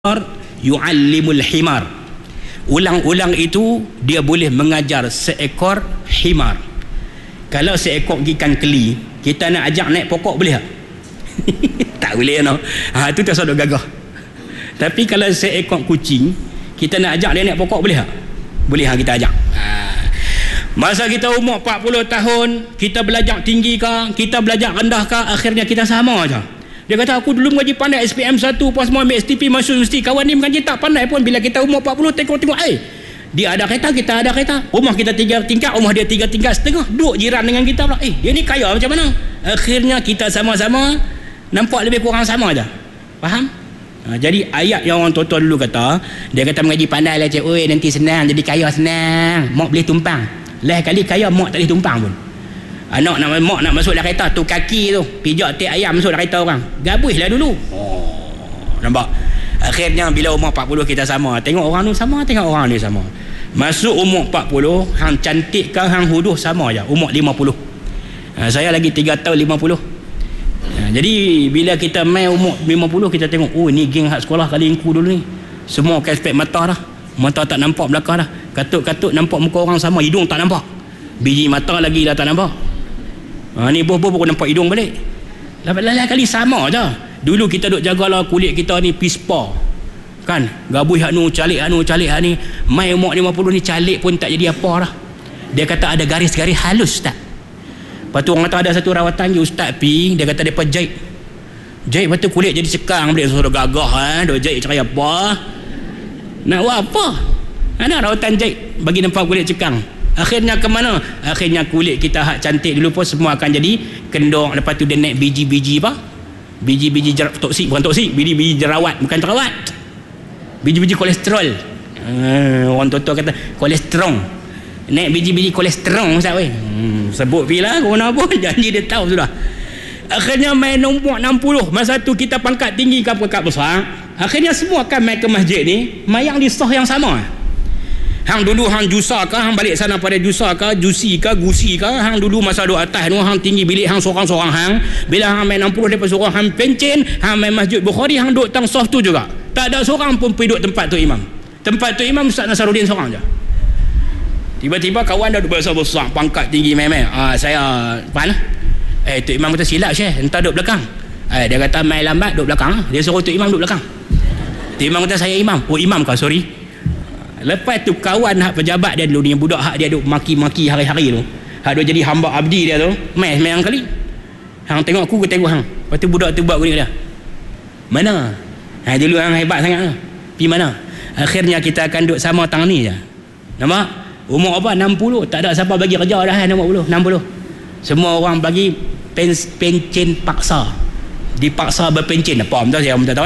yu'allimul himar. Ulang-ulang itu dia boleh mengajar seekor himar. Kalau seekor ikan keli, kita nak ajak naik pokok boleh tak? Tak boleh no. Itu tak sadar gagah. Tapi kalau seekor kucing, kita nak ajak dia naik pokok boleh tak? Boleh kita ajak. Masa kita umur 40 tahun, kita belajar tinggi kah, kita belajar rendah kah, akhirnya kita sama aja. Dia kata aku dulu mengaji pandai SPM 1 pas mau ambil STP masuk universiti, kawan ni mengaji tak pandai pun. Bila kita umur 40 tengok dia ada kereta, kita ada kereta, rumah kita 3 tingkat, rumah dia 3 tingkat setengah, duduk jiran dengan kita pula. Dia ni kaya macam mana? Akhirnya kita sama-sama nampak lebih kurang sama aja. Faham? Jadi ayat yang orang tua-tua dulu kata, dia kata mengaji pandai lah cik, oi nanti senang jadi kaya, senang, mak boleh tumpang. Lain kali kaya mak tak boleh tumpang pun. Mak nak masuk dalam kereta tu, kaki tu pijak tiap ayam masuk dalam kereta orang, gabuslah dulu. Nampak? Akhirnya bila umur 40 kita sama, tengok orang ni sama, tengok orang ni sama. Masuk umur 40, hang cantik kah hang huduh sama aja umur 50. Saya lagi 3 tahun 50. Jadi bila kita main umur 50, kita tengok, oh ni geng hak sekolah kali ingku dulu ni, semua pakai spek mata dah, mata tak nampak belakang dah, katut-katut nampak muka orang sama, hidung tak nampak, biji mata lagi dah tak nampak. Ni boh-boh baru nampak hidung balik. Lain kali sama je. Dulu kita duk jagalah kulit kita ni pispa kan, gabui hak nu calik hak nu calik hak ni. Mai umur 50 ni calik pun tak jadi apa dah. Dia kata ada garis-garis halus tak. Lepas tu orang kata ada satu rawatan je Ustaz Pi, dia kata depa jahit lepas tu kulit jadi cekang balik, sudah gagah duk jahit cakap apa nak buat apa, ada rawatan jahit bagi nampak kulit cekang. Akhirnya ke mana? Akhirnya kulit kita hak cantik dulu pun semua akan jadi kendor. Lepas tu dia naik biji-biji apa? Biji-biji toksik, bukan toksik, biji-biji jerawat, bukan jerawat, biji-biji kolesterol. Orang tua-tua kata kolesterol, naik biji-biji kolesterol Ustaz weh. Sebut bila corona pun janji dia tahu sudah. Akhirnya main nombor 60, masa tu kita pangkat tinggi ke pangkat besar, akhirnya semua akan main ke masjid ni mayang di sah yang sama. Hang dulu hang jusa kah, hang balik sana pada jusa kah, jusi kah, gusi kah, hang dulu masa duduk atas tu hang tinggi bilik hang sorang-sorang hang. Bila hang main 60 depan sorang hang pencen, hang main masjid Bukhari hang duduk tang sah tu juga. Tak ada seorang pun pergi duduk tempat tu imam. Tempat tu imam Ustaz Nasaruddin seorang je. Tiba-tiba kawan dah duduk besar-besar, pangkat tinggi main-main. Saya mana? Tu imam kata silap Syekh, entah duduk belakang. Dia kata main lambat duduk belakang. Dia suruh tu imam duduk belakang. Tu imam kata saya imam. Oh imam kah, sorry. Lepas tu kawan hak pejabat dia dulu ni, budak hak dia duk maki-maki hari-hari tu, hak dia jadi hamba abdi dia tu, main kali hang tengok aku tengok hang. Lepas tu budak tu buat gini dia, mana dulu hang hebat sangat tu, pergi mana? Akhirnya kita akan duk sama tang ni je. Nampak? Umur apa? 60, tak ada siapa bagi kerja dah. Umur 60 semua orang bagi pencen paksa, dipaksa berpencen. Apa betul saya tak tahu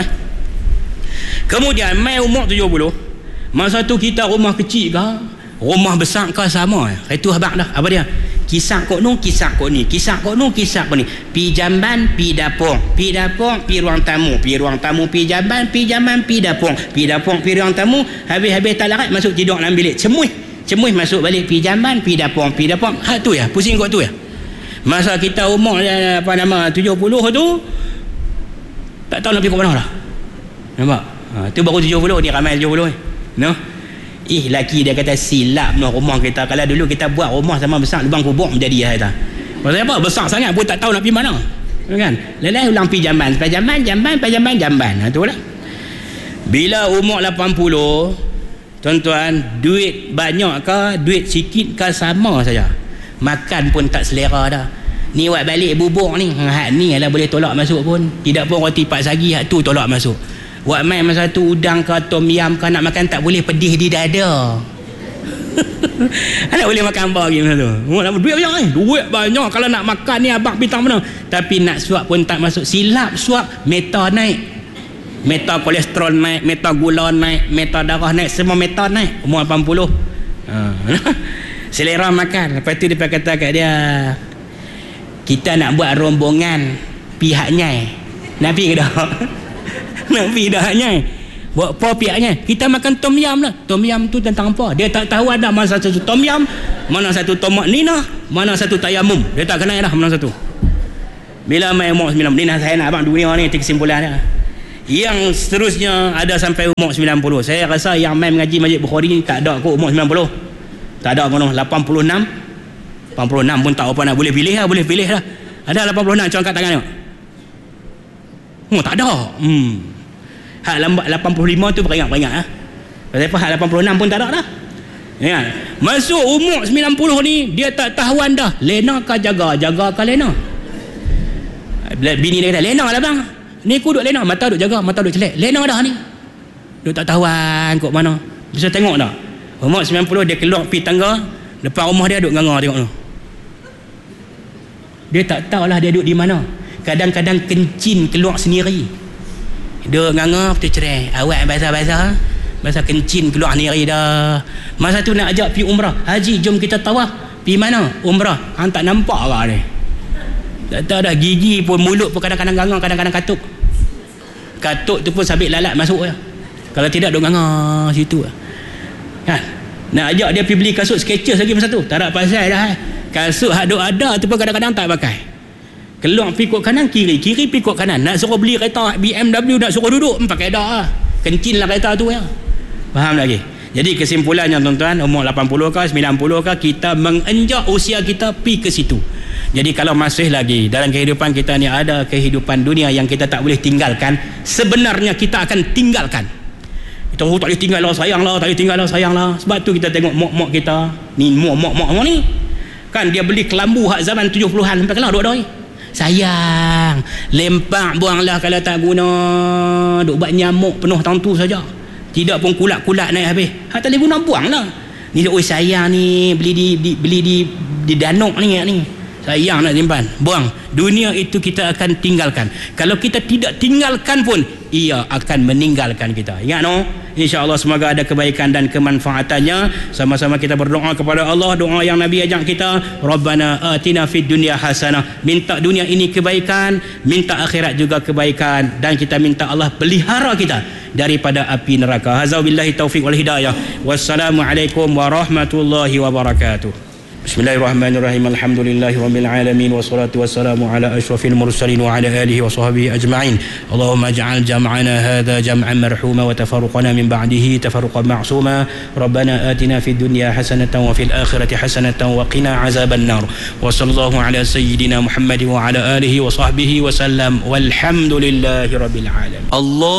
Kemudian mai umur 70, masa tu kita rumah kecil ke, rumah besar ke sama. Itu habaq dah. Apa dia? Kisah kok nu, kisah kok ni, kisah kok nu, kisah kok ni. Pi jamban, pi dapur, pi dapur, pi ruang tamu, pi ruang tamu, pi jamban, pi jamban, pi dapur, pi dapur, pi ruang tamu. Habis-habis tak larat masuk tidur dalam bilik. Cemuih masuk balik, pi jamban, pi dapur, pi dapur. Tu ya, pusing kok tu ya. Masa kita umur 70 tu tak tahu nak pergi ke mana dah. Nampak? Tu baru 70 ni, ramai 70 ni. No? Laki dia kata silap no rumah kita. Kalau dulu kita buat rumah sama besar lubang kubur menjadi kata. Pasal apa? Besar sangat pun tak tahu nak pergi mana. Kan? Lelai ulang pergi jamban, jamban. Tu lah. Bila umur 80, tuan-tuan, duit banyak ke, duit sikit ke sama saja. Makan pun tak selera dah. Ni buat balik bubur ni. Hak ni lah boleh tolak masuk pun. Tidak pun roti pak sagi, hak tu tolak masuk. Buat main masa tu udang ke tom yam ke nak makan tak boleh, pedih di dada. Anak boleh makan apa lagi masa tu? Duit banyak ni. Duit banyak kalau nak makan ni abang bintang mana. Tapi nak suap pun tak masuk. Silap suap, meta naik. Meta kolesterol naik, meta gula naik, meta darah naik, semua meta naik. Umur 80. Selera makan. Lepas tu dia kata kat dia, kita nak buat rombongan pihak Nyai. Nak pergi ke dah? Nak pergi dah Nyai. Buat apa pihaknya? Kita makan tom yam lah. Tom yam tu tentang apa? Dia tak tahu ada mana satu tom yam, mana satu tomat nina, mana satu tayamum. Dia tak kenal dah mana satu. Bila mai umur 9, ni saya nak abang dunia ni kesimpulan dia. Yang seterusnya ada sampai umur 90. Saya rasa yang main mengaji Masjid Bukhari ni tak ada kot umur 90. Tak ada kono 86. 86 pun tak apa nak boleh pilih lah, boleh pilih lah. Ada 86 cuba angkat tangan tengok. Oh tak ada. Hak 85 tu beringat-beringat ah. Pasal hak 86 pun tak ada dah. Ya. Masuk umur 90 ni dia tak tahuan dah. Lena kah jaga kah Lena? Bini dia kata, Lena lah bang. Ni aku duduk lena, mata duduk jaga, mata duduk celek. Lena dah ni. Duduk tak tahuan kot mana. Bisa tengok tak? Umur 90 dia keluar pergi tangga, depan rumah dia duduk nganga tengok tu. Dia tak tahulah dia duduk di mana. Kadang-kadang kencing keluar sendiri. Duduk nganga, betul cerai. Awak basah-basah, basah kencing keluar sendiri dah. Masa tu nak ajak pergi umrah. Haji, jom kita tawaf. Pergi mana? Umrah. Hang tak nampak lah ni. Tak tahu dah, gigi pun, mulut pun kadang-kadang nganga, kadang-kadang katuk. Katuk tu pun sabit lalat masuk je. Kalau tidak duk nganga situ kan. Nak ajak dia pergi beli kasut Skechers lagi masa tu tak ada pasal dah. Kasut hak duk ada tu pun kadang-kadang tak pakai. Keluar pikuk kanan, kiri pikuk kanan. Nak suruh beli kereta BMW, nak suruh duduk pakai dah lah. Kencin lah kereta tu ya. Faham lagi? Jadi kesimpulannya tuan-tuan, umur 80 ke 90 ke, kita menginjak usia kita pi ke situ. Jadi kalau masih lagi dalam kehidupan kita ni ada kehidupan dunia yang kita tak boleh tinggalkan, sebenarnya kita akan tinggalkan. Kita tak boleh tinggal lah, sayang lah, tak boleh tinggal lah, sayang lah. Sebab tu kita tengok mak-mak kita ni, mak-mak ni kan dia beli kelambu hak zaman 70-an sampai kelah duk-duk ni. Sayang, lempak buanglah kalau tak guna, duk buat nyamuk penuh tahun tu saja. Tidak pun kulak-kulak naik habis. Hak tak boleh guna, buanglah. Ni oi sayang ni, beli di Danok ni. Sayang nak simpan, buang. Dunia itu kita akan tinggalkan. Kalau kita tidak tinggalkan pun, ia akan meninggalkan kita. Ingat no? InsyaAllah semoga ada kebaikan dan kemanfaatannya. Sama-sama kita berdoa kepada Allah. Doa yang Nabi ajak kita, Rabbana atina fid dunya hasanah. Minta dunia ini kebaikan, minta akhirat juga kebaikan, dan kita minta Allah pelihara kita daripada api neraka. Hazza billahi taufiq wal hidayah. Wassalamualaikum warahmatullahi wabarakatuh. Bismillahirrahmanirrahim. Alhamdulillahi rabbil alamin, wassalatu wassalamu ala asyrafil mursalin wa ala alihi wa sahbihi ajma'in. Allahumma ij'al jam'ana hadha jam'an marhuma wa tafarruqana min ba'dihi tafarruqan ma'suma. Rabbana atina fid dunya hasanatan wa fil akhirati hasanatan wa qina azaban nar. Wa sallallahu ala sayyidina Muhammad wa ala alihi wa sahbihi wa sallam. Walhamdulillahi rabbil alamin. Allah